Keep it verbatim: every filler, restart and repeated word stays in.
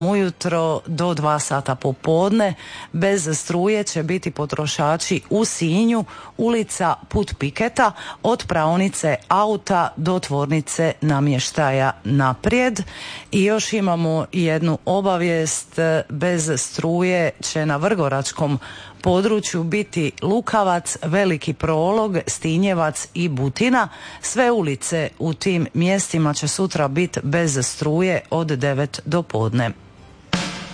ujutro do dva sata popodne. Bez struje će biti potrošači u Sinju, ulica Put Piketa, od praonice auta do tvornice namještaja Naprijed. I još imamo jednu obavijest, bez struje će na vrgoračkom području biti Lukavac, Veliki Prolog, Stinjevac i Butina. Sve ulice u tim mjestima će sutra biti bez struje od devet do podne.